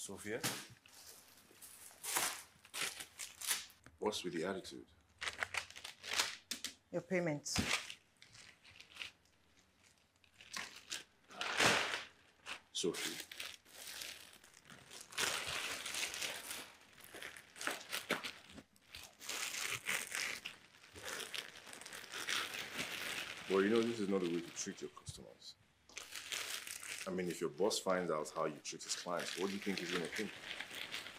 Sophia? What's with the attitude? Your payment. Sophie. Well, you know, this is not the way to treat your customers. I mean, if your boss finds out how you treat his clients, what do you think he's going to think?